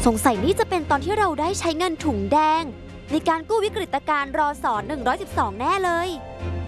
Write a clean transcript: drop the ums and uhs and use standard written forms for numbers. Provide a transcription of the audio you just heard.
งสัยนี่จะเป็นตอนที่เราได้ใช้เงินถุงแดงในการกู้วิกฤตการณ์รศ.112 แน่เลย